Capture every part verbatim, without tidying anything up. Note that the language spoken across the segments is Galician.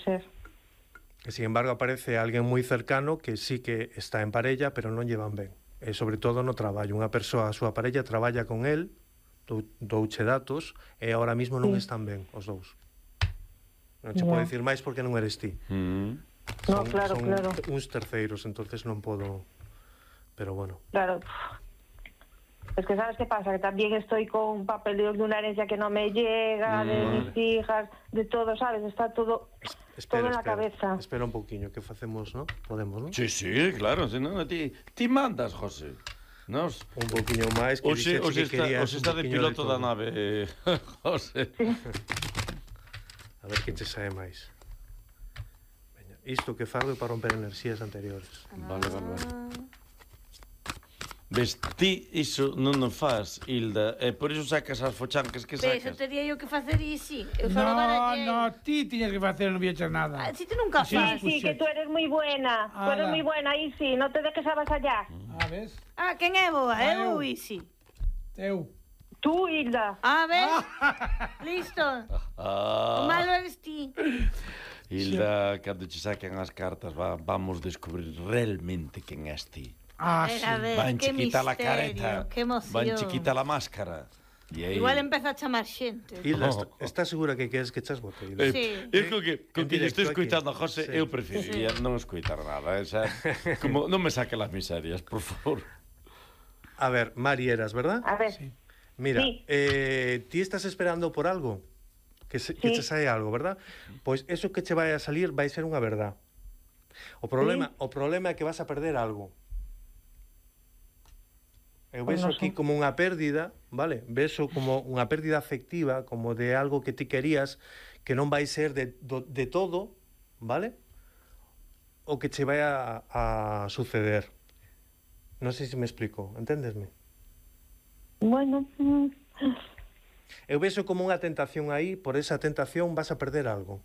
ser. E, sin embargo, aparece alguén moi cercano que sí que está en parella, pero non llevan ben. E, sobre todo, no traballo. Unha persoa, a súa parella, traballa con el, dou, douche datos, e ahora mismo non Sí. están ben, os dous. Non che Ya. podo dicir máis porque non eres ti. Mm. No, Son, claro, son claro. uns terceiros, entonces non podo... Pero bueno. Claro. Es que ¿sabes qué pasa? Que también estoy con papeleos de una herencia que no me llega, de Vale. mis hijas, de todo, ¿sabes? Está todo, Espera, todo en la espera, cabeza. espera un poquinho, que facemos, ¿no? Podemos, ¿no? Sí, sí, claro, si non, ti, ti mandas, José. Nos... Un poquinho máis, que Oxe, dixeche oxe que está, querías oxe un está de poquinho piloto da todo. nave, José. A ver que che sae máis. Veña, isto que fago é para romper enerxías anteriores. Vale, vale, vale. Ves, ti iso non o faz, Hilda, e por iso sacas as fochancas que Ves, eu sacas. teria eu que facer isi. Eu só No, barallei. no, ti tiñas que facer, non voy a echar Ah, nada. si tú nunca Sí, fas. Sí, que tú eres muy buena. Tú eres Ala. muy buena, ahí sí. No te dejes avasallar. Ah, ves? Ah, quen é boa? Ah, Eu eu. ou isi? Teu. Tú, Hilda. Ah, ves? Listo. O Ah, malo eres ti. Hilda, cando che saquen as cartas, va, vamos descubrir realmente quen és ti. Ah, Ver, sí. a ver, Van que chiquita la misterio, careta, que emoción. van chiquita la máscara. E aí... Igual empeza a chamar xente. Hilda, Oh. est- estás segura que queres que chas bote, Hilda? Eh, Sí. Eu creo que, con En que lle directo estou aquí. escoitando a José, Sí. eu preferiría non escoitar nada, esa, como non me saque las miserias, por favor. A ver, Mari eras, ¿verdad? A ver. Sí. Mira, Sí. eh, ti estás esperando por algo, que, se, que Sí. che sae algo, ¿verdad? Pois eso que che vai a salir vai ser unha verdad. O problema, o problema é que vas a perder algo. Eu Pois vexo non aquí sei. como unha pérdida, vale? Vexo como unha pérdida afectiva, como de algo que ti querías, que non vai ser de, do, de todo, vale? O que che vai a, a suceder. Non sei se me explico, entendesme? Bueno. mm, Eu vexo como unha tentación aí, por esa tentación vas a perder algo.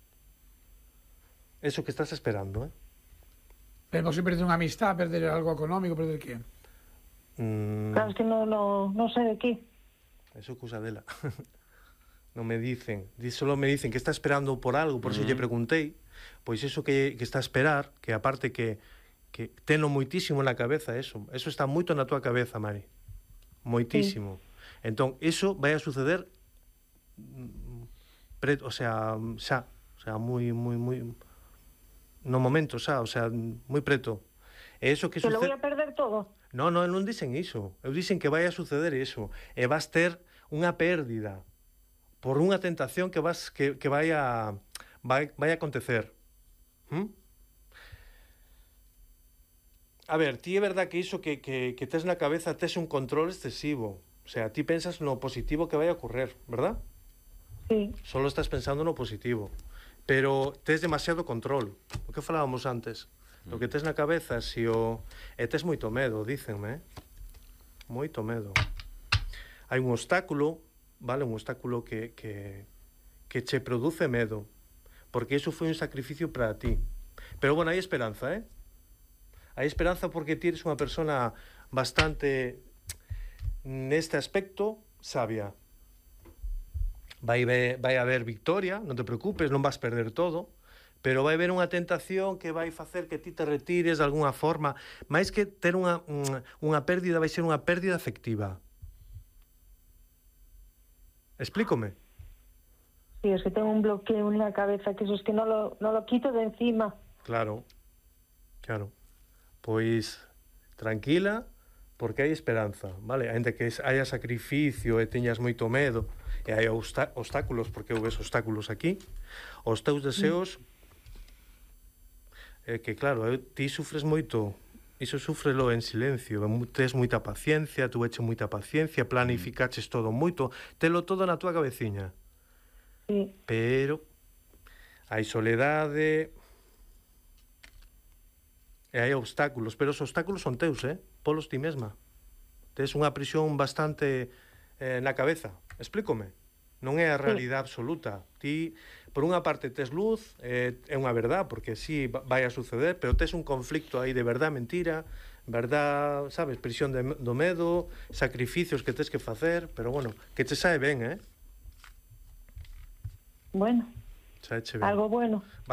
Eso que estás esperando, eh? Pero se perder unha amistad, perder algo económico, perder que? Mm, Claro, es que no, no, no sé de qué. eso cousa dela. Non me dicen, di- solo me dicen que está esperando por algo, por eso lle preguntei, pois eso que, que está a esperar, que aparte que, que teno moitísimo na cabeza eso, eso está moito na tua cabeza, Mari. Moitísimo. Entón, eso vai a suceder mm, pre, o sea, xa, o sea, moi, moi, moi no momento, xa, o sea, moi preto. E eso que Que lo voy sucede... a perder todo. No, no, non dicen iso. Eu dicen que vai a suceder iso. E vas ter unha pérdida por unha tentación que vas que, que vai a vai, vai a acontecer. ¿Mm? A ver, ti é verdad que iso que, que, que tes na cabeza tes un control excesivo. O sea, ti pensas no positivo que vai a ocurrer, verdad? Sí. Solo estás pensando no positivo. Pero tes demasiado control. O que falábamos antes. O que tes na cabeza, si o... E tes moito medo, dícenme, eh? Moito medo. Hai un obstáculo, vale? Un obstáculo que, que, que che produce medo. Porque iso foi un sacrificio para ti. Pero, bueno, hai esperanza, eh? Hai esperanza porque ti eres unha persona bastante, neste aspecto, sabia. Vai, ve- vai haber victoria, non te preocupes, non vas perder todo, pero vai haber unha tentación que vai facer que ti te retires de alguna forma, máis que ter unha, unha, unha pérdida, vai ser unha pérdida afectiva. Explícome. Sí, es que tengo un bloqueo en la cabeza, que eso es que no lo, no lo quito de encima. Claro, claro. Pois, tranquila, porque hai esperanza, vale? Ainda que haya sacrificio e teñas moito medo, e hai obsta- obstáculos, porque eu ves obstáculos aquí, os teus deseos, é que claro, eu, ti sufres moito, iso sufrelo en silencio, mu- tes moita paciencia, tu eche moita paciencia, planificaches todo moito, telo todo na túa cabeciña. Sí. Pero hai soledade e hai obstáculos, pero os obstáculos son teus, eh? Polos ti mesma. Tes unha prisión bastante eh, na cabeza. Explícome. Non é a realidade absoluta. Ti, por unha parte, tes luz, eh, é unha verdad, porque sí, va- vai a suceder, pero tes un conflicto aí de verdad, mentira, verdad, sabes, prisión de, do medo, sacrificios que tes que facer, pero bueno, que te sae ben, eh? Bueno, Saeche ben. algo bueno.